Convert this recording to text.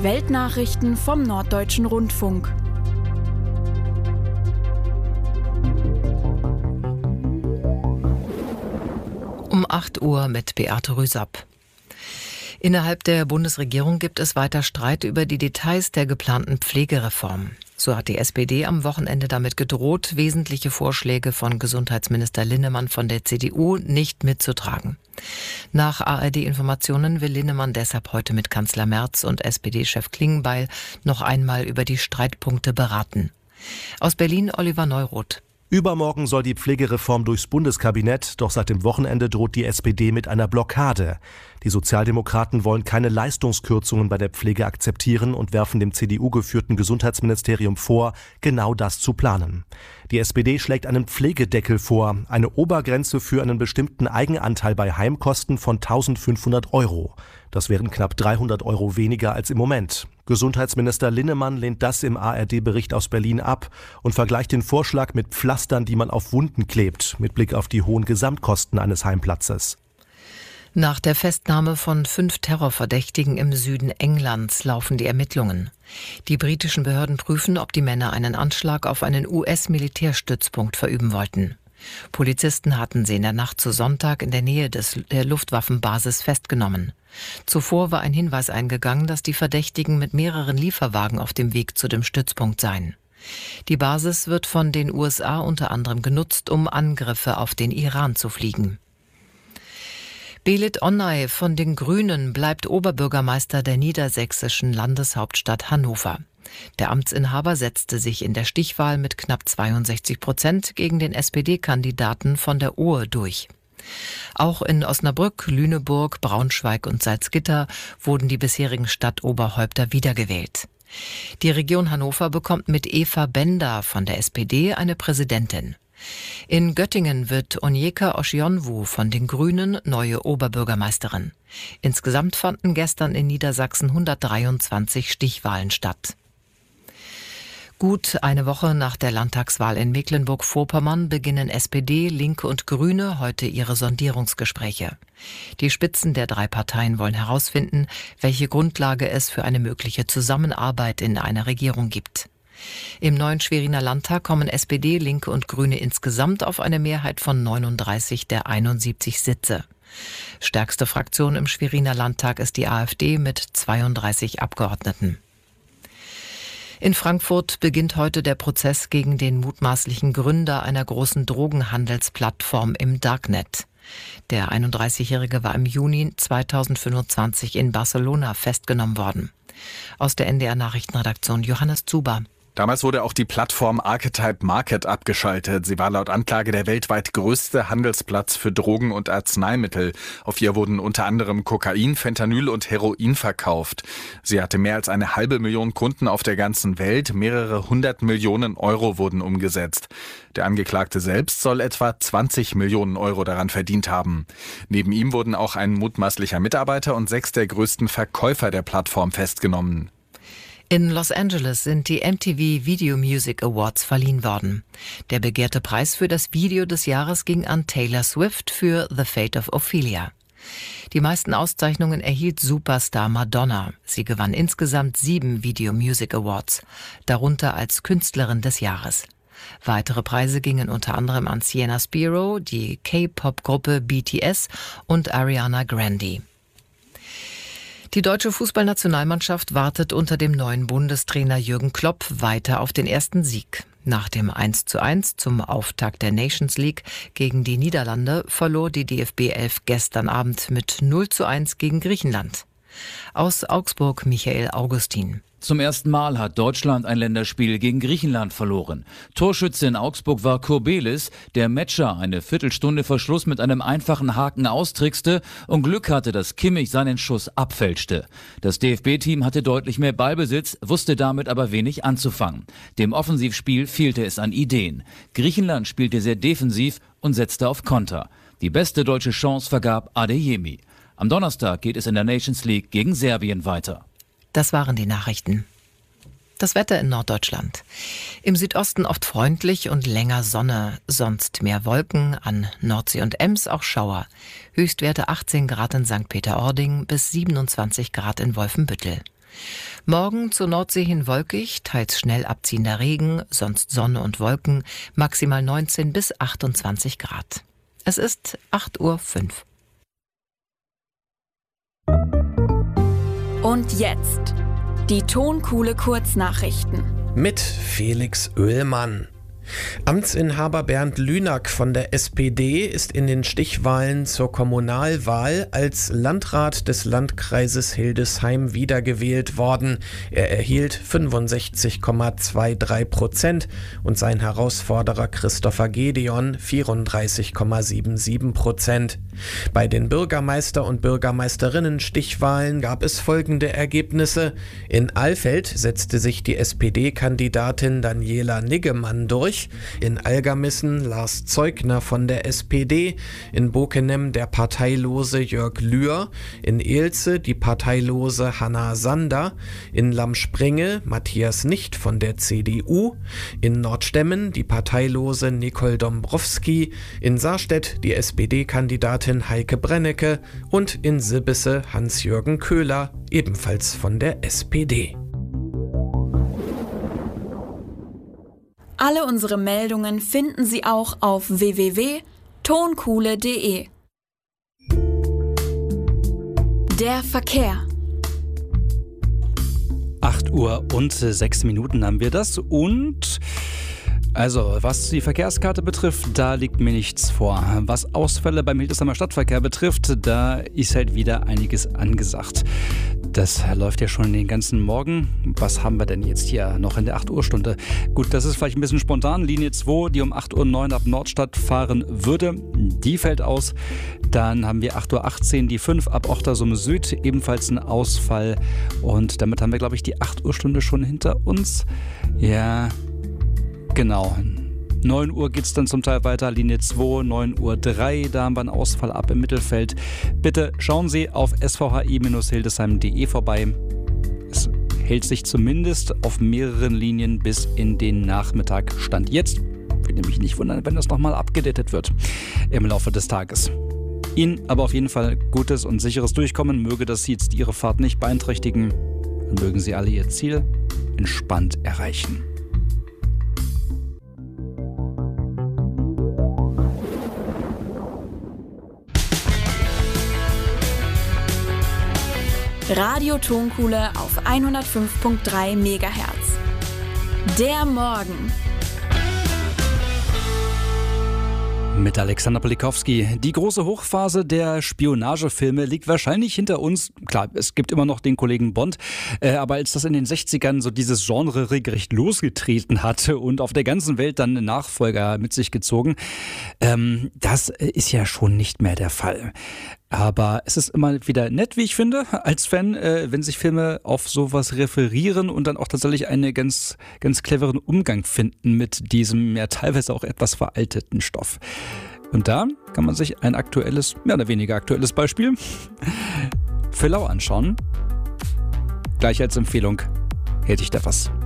Die Weltnachrichten vom Norddeutschen Rundfunk. Um 8 Uhr mit Beate Rüsapp. Innerhalb der Bundesregierung gibt es weiter Streit über die Details der geplanten Pflegereform. So hat die SPD am Wochenende damit gedroht, wesentliche Vorschläge von Gesundheitsminister Linnemann von der CDU nicht mitzutragen. Nach ARD-Informationen will Linnemann deshalb heute mit Kanzler Merz und SPD-Chef Klingbeil noch einmal über die Streitpunkte beraten. Aus Berlin Oliver Neuroth. Übermorgen soll die Pflegereform durchs Bundeskabinett, doch seit dem Wochenende droht die SPD mit einer Blockade. Die Sozialdemokraten wollen keine Leistungskürzungen bei der Pflege akzeptieren und werfen dem CDU-geführten Gesundheitsministerium vor, genau das zu planen. Die SPD schlägt einen Pflegedeckel vor, eine Obergrenze für einen bestimmten Eigenanteil bei Heimkosten von 1.500 €. Das wären knapp 300 € weniger als im Moment. Gesundheitsminister Linnemann lehnt das im ARD-Bericht aus Berlin ab und vergleicht den Vorschlag mit Pflastern, die man auf Wunden klebt, mit Blick auf die hohen Gesamtkosten eines Heimplatzes. Nach der Festnahme von 5 Terrorverdächtigen im Süden Englands laufen die Ermittlungen. Die britischen Behörden prüfen, ob die Männer einen Anschlag auf einen US-Militärstützpunkt verüben wollten. Polizisten hatten sie in der Nacht zu Sonntag in der Nähe der Luftwaffenbasis festgenommen. Zuvor war ein Hinweis eingegangen, dass die Verdächtigen mit mehreren Lieferwagen auf dem Weg zu dem Stützpunkt seien. Die Basis wird von den USA unter anderem genutzt, um Angriffe auf den Iran zu fliegen. Belit Onay von den Grünen bleibt Oberbürgermeister der niedersächsischen Landeshauptstadt Hannover. Der Amtsinhaber setzte sich in der Stichwahl mit knapp 62% gegen den SPD-Kandidaten von der Ohe durch. Auch in Osnabrück, Lüneburg, Braunschweig und Salzgitter wurden die bisherigen Stadtoberhäupter wiedergewählt. Die Region Hannover bekommt mit Eva Bender von der SPD eine Präsidentin. In Göttingen wird Onyeka Oshionwu von den Grünen neue Oberbürgermeisterin. Insgesamt fanden gestern in Niedersachsen 123 Stichwahlen statt. Gut eine Woche nach der Landtagswahl in Mecklenburg-Vorpommern beginnen SPD, Linke und Grüne heute ihre Sondierungsgespräche. Die Spitzen der 3 Parteien wollen herausfinden, welche Grundlage es für eine mögliche Zusammenarbeit in einer Regierung gibt. Im neuen Schweriner Landtag kommen SPD, Linke und Grüne insgesamt auf eine Mehrheit von 39 der 71 Sitze. Stärkste Fraktion im Schweriner Landtag ist die AfD mit 32 Abgeordneten. In Frankfurt beginnt heute der Prozess gegen den mutmaßlichen Gründer einer großen Drogenhandelsplattform im Darknet. Der 31-Jährige war im Juni 2025 in Barcelona festgenommen worden. Aus der NDR-Nachrichtenredaktion Johannes Zuber. Damals wurde auch die Plattform Archetype Market abgeschaltet. Sie war laut Anklage der weltweit größte Handelsplatz für Drogen und Arzneimittel. Auf ihr wurden unter anderem Kokain, Fentanyl und Heroin verkauft. Sie hatte mehr als 500.000 Kunden auf der ganzen Welt. Mehrere 100 Millionen € wurden umgesetzt. Der Angeklagte selbst soll etwa 20 Millionen € daran verdient haben. Neben ihm wurden auch ein mutmaßlicher Mitarbeiter und 6 der größten Verkäufer der Plattform festgenommen. In Los Angeles sind die MTV Video Music Awards verliehen worden. Der begehrte Preis für das Video des Jahres ging an Taylor Swift für The Fate of Ophelia. Die meisten Auszeichnungen erhielt Superstar Madonna. Sie gewann insgesamt 7 Video Music Awards, darunter als Künstlerin des Jahres. Weitere Preise gingen unter anderem an Sienna Spiro, die K-Pop-Gruppe BTS und Ariana Grande. Die deutsche Fußballnationalmannschaft wartet unter dem neuen Bundestrainer Jürgen Klopp weiter auf den ersten Sieg. Nach dem 1:1 zum Auftakt der Nations League gegen die Niederlande verlor die DFB 11 gestern Abend mit 0:1 gegen Griechenland. Aus Augsburg Michael Augustin. Zum ersten Mal hat Deutschland ein Länderspiel gegen Griechenland verloren. Torschütze in Augsburg war Kurbelis, der Metscher eine Viertelstunde vor Schluss mit einem einfachen Haken austrickste und Glück hatte, dass Kimmich seinen Schuss abfälschte. Das DFB-Team hatte deutlich mehr Ballbesitz, wusste damit aber wenig anzufangen. Dem Offensivspiel fehlte es an Ideen. Griechenland spielte sehr defensiv und setzte auf Konter. Die beste deutsche Chance vergab Adeyemi. Am Donnerstag geht es in der Nations League gegen Serbien weiter. Das waren die Nachrichten. Das Wetter in Norddeutschland. Im Südosten oft freundlich und länger Sonne, sonst mehr Wolken, an Nordsee und Ems auch Schauer. Höchstwerte 18 Grad in St. Peter-Ording bis 27 Grad in Wolfenbüttel. Morgen zur Nordsee hin wolkig, teils schnell abziehender Regen, sonst Sonne und Wolken, maximal 19 bis 28 Grad. Es ist 8:05 Uhr. Und jetzt die Tonkuhle Kurznachrichten. Mit Felix Oehlmann. Amtsinhaber Bernd Lünack von der SPD ist in den Stichwahlen zur Kommunalwahl als Landrat des Landkreises Hildesheim wiedergewählt worden. Er erhielt 65,23% und sein Herausforderer Christopher Gedeon 34,77%. Bei den Bürgermeister- und Bürgermeisterinnen-Stichwahlen gab es folgende Ergebnisse. In Alfeld setzte sich die SPD-Kandidatin Daniela Niggemann durch. In Algermissen Lars Zeugner von der SPD, in Bockenem der parteilose Jörg Lühr, in Eelze die parteilose Hanna Sander, in Lamspringe Matthias Nicht von der CDU, in Nordstemmen die parteilose Nicole Dombrowski, in Sarstedt die SPD-Kandidatin Heike Brennecke und in Sibbese Hans-Jürgen Köhler, ebenfalls von der SPD. Alle unsere Meldungen finden Sie auch auf www.tonkuhle.de. Der Verkehr. 8:06 haben wir das und also, was die Verkehrskarte betrifft, da liegt mir nichts vor. Was Ausfälle beim Hildesheimer Stadtverkehr betrifft, da ist halt wieder einiges angesagt. Das läuft ja schon den ganzen Morgen. Was haben wir denn jetzt hier noch in der 8 Uhr Stunde? Gut, das ist vielleicht ein bisschen spontan. Linie 2, die um 8:09 Uhr ab Nordstadt fahren würde, die fällt aus. Dann haben wir 8:18 Uhr die 5 ab Ochtersum Süd, ebenfalls ein Ausfall. Und damit haben wir, glaube ich, die 8 Uhr Stunde schon hinter uns. Ja, genau. 9 Uhr geht es dann zum Teil weiter, Linie 2, 9:03 Uhr, da haben wir einen Ausfall ab im Mittelfeld. Bitte schauen Sie auf svhi-hildesheim.de vorbei. Es hält sich zumindest auf mehreren Linien bis in den Nachmittag. Stand jetzt. Würde mich nicht wundern, wenn das nochmal abgedatet wird im Laufe des Tages. Ihnen aber auf jeden Fall gutes und sicheres Durchkommen. Möge das jetzt Ihre Fahrt nicht beeinträchtigen. Und mögen Sie alle Ihr Ziel entspannt erreichen. Radio Tonkuhle auf 105.3 MHz. Der Morgen. Mit Alexander Polikowski. Die große Hochphase der Spionagefilme liegt wahrscheinlich hinter uns. Klar, es gibt immer noch den Kollegen Bond, aber als das in den 60ern so dieses Genre regelrecht losgetreten hatte und auf der ganzen Welt dann Nachfolger mit sich gezogen, das ist ja schon nicht mehr der Fall. Aber es ist immer wieder nett, wie ich finde, als Fan, wenn sich Filme auf sowas referieren und dann auch tatsächlich einen ganz, ganz cleveren Umgang finden mit diesem ja teilweise auch etwas veralteten Stoff. Und da kann man sich ein aktuelles, mehr oder weniger aktuelles Beispiel für lau anschauen. Gleich als Empfehlung hätte ich da was.